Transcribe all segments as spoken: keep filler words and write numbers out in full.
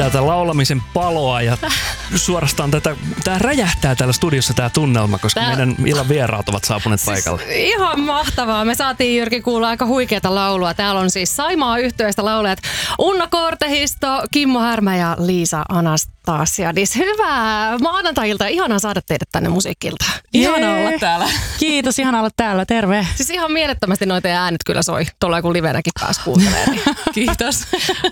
tätä laulamisen paloa ja suorastaan tätä, tää räjähtää täällä studiossa tää tunnelma, koska tää... meidän illan vieraat ovat saapuneet siis paikalle. Ihan mahtavaa. Me saatiin Jyrki kuulla aika huikeata laulua. Täällä on siis Saimaa -yhtyeestä laulajat Unna Kortehisto, Kimmo Härmä ja Liisa Anastasiadis. Hyvää maanantai-iltaa. Ihanaa saada teidät tänne musiikkilta. Ihana olla täällä. Kiitos, ihana olla täällä. Terve. Siis ihan mielettömästi noita äänet kyllä soi. Tuolla kun livenäkin pääsi kuuntelemaan. Kiitos.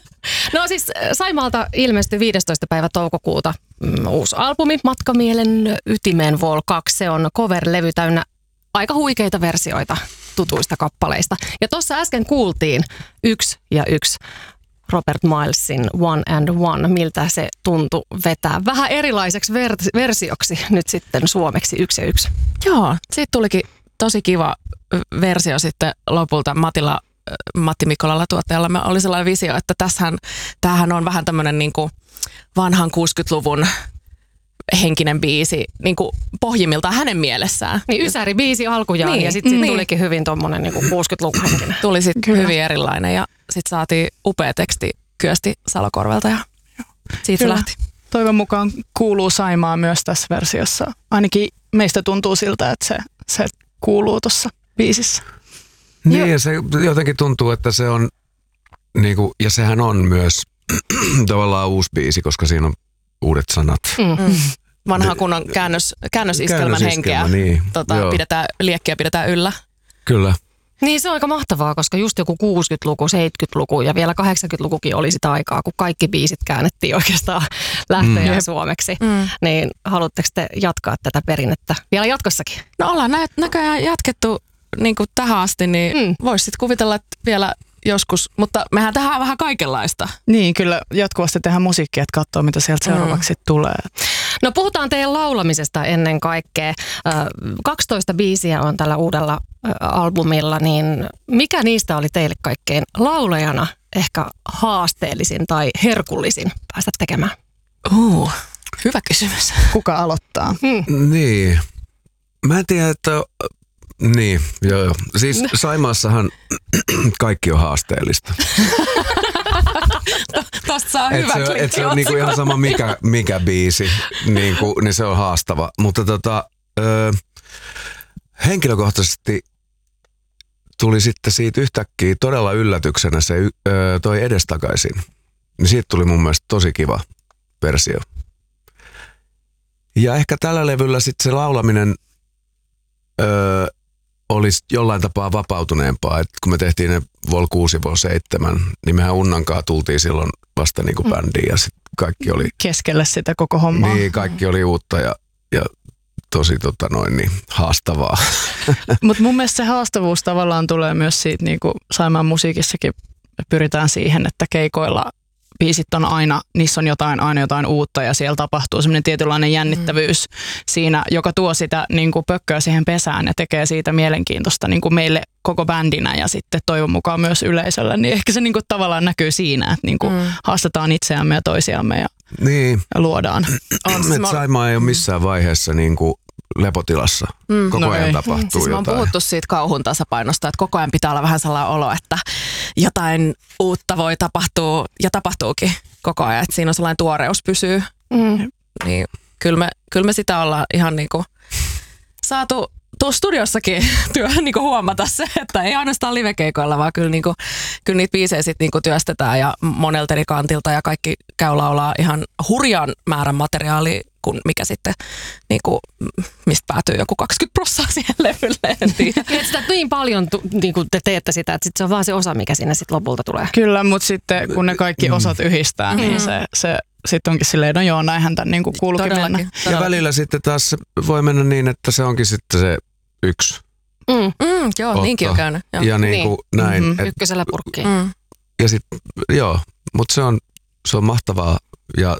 No siis Saimaalta ilmestyi viidestoista päivä toukokuuta mm, uusi albumi Matkamielen ytimeen Vol kaksi. Se on cover-levy täynnä aika huikeita versioita tutuista kappaleista. Ja tuossa äsken kuultiin yksi ja yksi Robert Milesin One and One, miltä se tuntui vetää vähän erilaiseksi ver- versioksi nyt sitten suomeksi yksi ja yksi. Joo, siitä tulikin tosi kiva versio sitten lopulta Matilla, Matti Mikkolalla tuottajalla. Oli sellainen visio, että tässähän, tämähän on vähän tämmöinen niin kuin vanhan kuusikymmentäluvun henkinen biisi niin kuin pohjimmiltaan hänen mielessään. Niin Ysäri biisi alkujaan niin, ja sitten sit niin. tulikin hyvin tommonen niin kuin kuusikymmentäluvun henkinen. Tuli sitten hyvin erilainen ja sitten saatiin upea teksti Kyösti Salokorvelta ja siitä Kyllä. se lähti. Toivon mukaan kuuluu Saimaa myös tässä versiossa. Ainakin meistä tuntuu siltä, että se, se kuuluu tuossa biisissä. Niin, ja se jotenkin tuntuu, että se on, niin kuin, ja sehän on myös tavallaan uusi biisi, koska siinä on uudet sanat. Mm. Vanha kunnon käännös, käännösiskelmän henkeä. Niin, tota, pidetään, liekkiä pidetään yllä. Kyllä. Niin se on aika mahtavaa, koska just joku kuusikymmentäluku, seitsemänkymmentäluku ja vielä kahdeksankymmentälukukin oli sitä aikaa, kun kaikki biisit käännettiin oikeastaan lähtöjään mm. suomeksi. Mm. Niin haluatteko te jatkaa tätä perinnettä vielä jatkossakin? No ollaan nä- näköjään jatkettu niin kuin tähän asti, niin mm. voisi sitten kuvitella, että vielä joskus, mutta mehän tehdään vähän kaikenlaista. Niin, kyllä jatkuvasti tehdään musiikkia, että katsoo, mitä sieltä seuraavaksi mm. tulee. No puhutaan teidän laulamisesta ennen kaikkea. kaksitoista biisiä on tällä uudella albumilla, niin mikä niistä oli teille kaikkein laulajana ehkä haasteellisin tai herkullisin päästä tekemään? Uh, hyvä kysymys. Kuka aloittaa? Mm. Niin. Mä en tiedä, että... Niin, joo joo. Siis Saimaassahan kaikki on haasteellista. Tosta saa hyvä klikki. Et se on niinku ihan sama mikä, mikä biisi, niinku, niin se on haastava. Mutta tota, ö, henkilökohtaisesti tuli sitten siitä yhtäkkiä todella yllätyksenä se ö, toi edestakaisin. Niin siitä tuli mun mielestä tosi kiva versio. Ja ehkä tällä levyllä sitten se laulaminen... Öö, olisi jollain tapaa vapautuneempaa. Et kun me tehtiin ne Vol kuusi ja Vol seitsemän, niin mehän Unnankaan tultiin silloin vasta niin kuin bändiin ja sit kaikki oli... Keskellä sitä koko hommaa. Niin, kaikki oli uutta ja, ja tosi tota noin, niin, haastavaa. Mutta mun mielestä se haastavuus tavallaan tulee myös siitä, niin kuin Saimaan musiikissakin pyritään siihen, että keikoilla biisit on aina, niissä on jotain, aina jotain uutta ja siellä tapahtuu semmoinen tietynlainen jännittävyys mm. siinä, joka tuo sitä niin kuin pökköä siihen pesään ja tekee siitä mielenkiintoista niin kuin meille koko bändinä ja sitten toivon mukaan myös yleisölle. Niin ehkä se niin kuin tavallaan näkyy siinä, että niin kuin mm. haastetaan itseämme ja toisiamme ja, niin. ja luodaan. Että Saimaa ei ole missään vaiheessa niin kuin lepotilassa. Mm. Koko no ajan ei. tapahtuu siis jotain. Siis on puhuttu siitä kauhun tasapainosta, että koko ajan pitää olla vähän sellainen olo, että jotain uutta voi tapahtua ja tapahtuukin koko ajan. Että siinä on sellainen tuoreus pysyy. Mm. Niin kyllä me, kyllä me sitä ollaan ihan niinku saatu tuossa studiossakin työ, niinku huomata se, että ei ainoastaan livekeikoilla, vaan kyllä, niinku, kyllä niitä biisejä sit niinku työstetään ja monelta eri kantilta ja kaikki käy laulaa ihan hurjan määrän materiaalia, kun mikä sitten, niinku, mistä päätyy joku kaksikymmentä prosenttia siihen levylle, en tiedä. Sitä niin paljon niin kuin te teette sitä, että sit se on vaan se osa, mikä sinne sitten lopulta tulee. Kyllä, mutta sitten kun ne kaikki osat yhdistää, mm. niin se, se sitten onkin silleen, no joo, näinhän tämän niin kuuluukin mennä. Todellakin. Ja välillä sitten taas voi mennä niin, että se onkin sitten se yksi. Mm. Mm, joo, otto. Niinkin on käynyt. Joo. Ja niin kuin niin. näin. Mm-hmm. Et, ykkösellä purkkiin. Mm. Ja sitten, joo, mutta se on, se on mahtavaa ja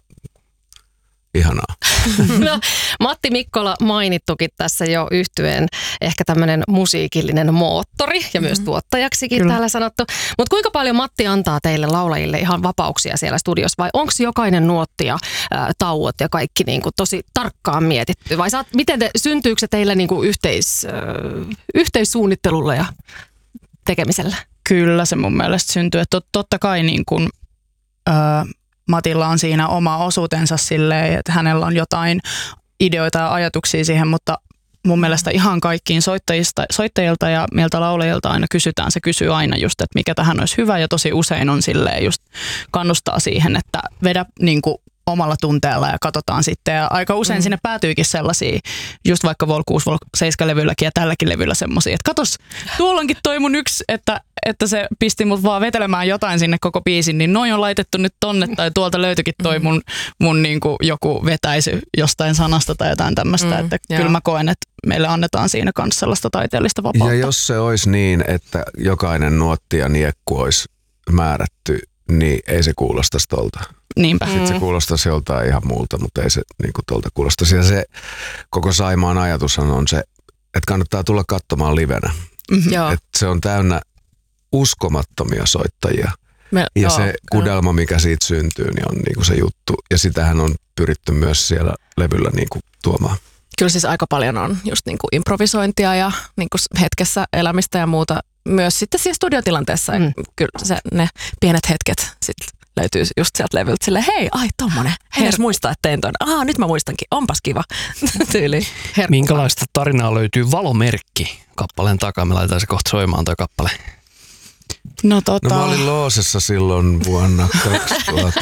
ihanaa. No, Matti Mikkola mainittukin tässä jo yhtyeen ehkä tämmöinen musiikillinen moottori ja myös tuottajaksikin Kyllä. täällä sanottu. Mutta kuinka paljon Matti antaa teille laulajille ihan vapauksia siellä studiossa vai onko jokainen nuotti ja ä, tauot ja kaikki niinku tosi tarkkaan mietitty? Vai saat, miten te, syntyykö se teille niinku yhteis, ä, yhteissuunnittelulla ja tekemisellä? Kyllä se mun mielestä syntyy. Tot, totta kai niin kun, ä, Matilla on siinä oma osuutensa silleen, että hänellä on jotain ideoita ja ajatuksia siihen, mutta mun mielestä ihan kaikkiin soittajista, soittajilta ja meiltä laulajilta aina kysytään. Se kysyy aina just, että mikä tähän olisi hyvä ja tosi usein on silleen just kannustaa siihen, että vedä niin kuin omalla tunteella ja katsotaan sitten. Ja aika usein mm. sinne päätyykin sellaisia, just vaikka Vol kuusi, Vol seitsemän levylläkin ja tälläkin levyllä semmoisia, että katos, tuolla onkin toi mun yksi, että, että se pisti mut vaan vetelemään jotain sinne koko biisin, niin noin on laitettu nyt tonne tai tuolta löytyikin toi mun, mun niinku joku vetäisy jostain sanasta tai jotain tämmöistä, mm, että joo. Kyllä mä koen, että meille annetaan siinä kanssa sellaista taiteellista vapautta. Ja jos se olisi niin, että jokainen nuotti ja niekku olisi määrätty, niin ei se kuulostaisi tolta. Niinpä. Sitten se kuulostaisi joltain ihan muulta, mutta ei se niin kuin tuolta kuulostaisi. Ja se koko Saimaan ajatushan on se, että kannattaa tulla katsomaan livenä. Mm-hmm. Että se on täynnä uskomattomia soittajia. Me, ja joo, se kudelma, mikä siitä syntyy, niin on niin kuin se juttu. Ja sitähän on pyritty myös siellä levyllä niin kuin tuomaan. Kyllä siis aika paljon on just niin kuin improvisointia ja niin kuin hetkessä elämistä ja muuta. Myös sitten siinä studiotilanteessa. Mm. Kyllä se, ne pienet hetket sitten löytyy just sieltä levyltä silleen, hei, ai tommonen. Hei, jos muistaa, että tein ton. Aa, nyt mä muistankin. Onpas kiva. Tyyli. Minkälaista tarinaa löytyy Valomerkki kappaleen takaa? Me laitetaan se kohta soimaan toi kappale. No, tota... no mä olin Loosessa silloin vuonna kaksituhatta.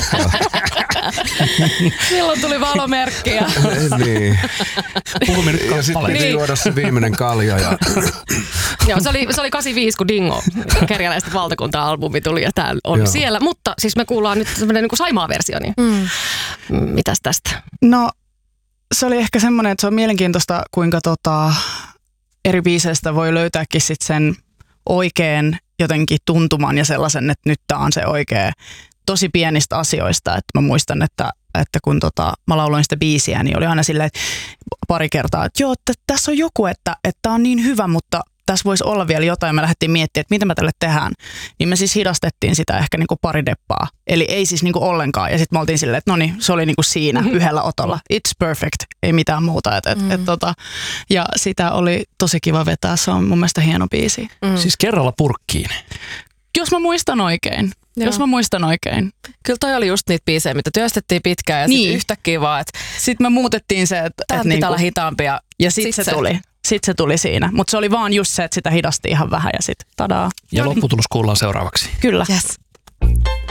Silloin tuli Valomerkkiä. Niin. Puhumme nyt ja sitten piti niin. juoda se viimeinen kalja. Ja... Joo, se oli, se oli kahdeksankymmentäviisi, kun Dingo Kerjäläisten valtakunta-albumi tuli ja tää on Joo. siellä. Mutta siis me kuullaan nyt semmoinen niin kuin Saimaa-versio, niin mm. mitäs tästä? No se oli ehkä semmoinen, että se on mielenkiintoista, kuinka tota, eri biiseistä voi löytääkin sit sen oikean jotenkin tuntuman ja sellaisen, että nyt tää on se oikea tosi pienistä asioista. Että mä muistan, että, että kun tota, mä lauloin sitä biisiä, niin oli aina silleen, että pari kertaa, että joo, että tässä on joku, että tää on niin hyvä, mutta tässä voisi olla vielä jotain. Me lähdettiin miettimään, että mitä me tälle tehdään. Niin me siis hidastettiin sitä ehkä niinku pari deppaa. Eli ei siis niinku ollenkaan. Ja sitten me oltiin silleen, että no niin, se oli niinku siinä yhdellä otolla. It's perfect. Ei mitään muuta. Et, et, mm. et, tota, ja sitä oli tosi kiva vetää. Se on mun mielestä hieno biisi. Mm. Siis kerralla purkkiin. Jos mä muistan oikein. Joo. Jos mä muistan oikein. Kyllä toi oli just niitä biisejä, mitä työstettiin pitkään ja niin. Sitten yhtäkkiä vaan, että sitten me muutettiin se, että tää et pitää niinku, olla hitaampi ja, ja sitten sit se, se tuli. Sitten se tuli siinä. Mutta se oli vaan just se, että sitä hidasti ihan vähän ja sitten tadaa. Ja lopputulos kuullaan seuraavaksi. Kyllä. Yes.